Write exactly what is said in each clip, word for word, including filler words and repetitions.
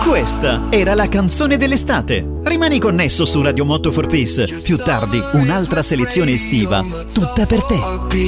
Questa era la canzone dell'estate. Rimani connesso su Radio Motto for Peace. Più tardi un'altra selezione estiva, tutta per te.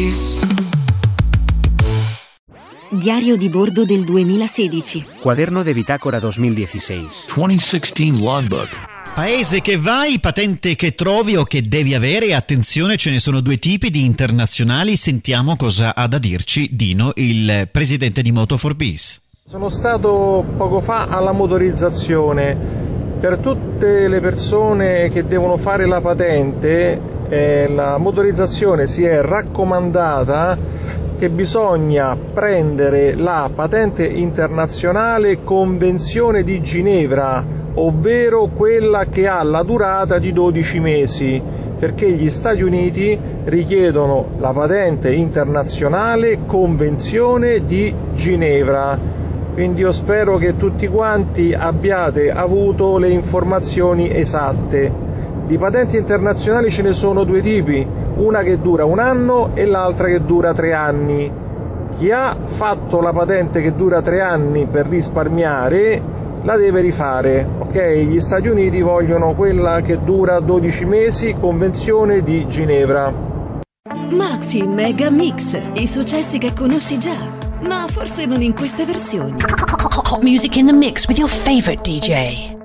Diario di bordo del duemilasedici. Cuaderno de bitácora duemiladiciassei. duemilasedici Logbook. Paese che vai, patente che trovi o che devi avere, attenzione, ce ne sono due tipi di internazionali. Sentiamo cosa ha da dirci Dino, il presidente di Moto for Peace. Sono stato poco fa alla motorizzazione. Per tutte le persone che devono fare la patente, eh, la motorizzazione si è raccomandata che bisogna prendere la patente internazionale Convenzione di Ginevra, ovvero quella che ha la durata di dodici mesi, perché gli Stati Uniti richiedono la patente internazionale Convenzione di Ginevra. Quindi io spero che tutti quanti abbiate avuto le informazioni esatte. Di patenti internazionali ce ne sono due tipi, una che dura un anno e l'altra che dura tre anni. Chi ha fatto la patente che dura tre anni per risparmiare la deve rifare, ok? Gli Stati Uniti vogliono quella che dura dodici mesi, Convenzione di Ginevra. Maxi Mega Mix, i successi che conosci già, ma forse non in queste versioni. Music in the mix with your favorite D J.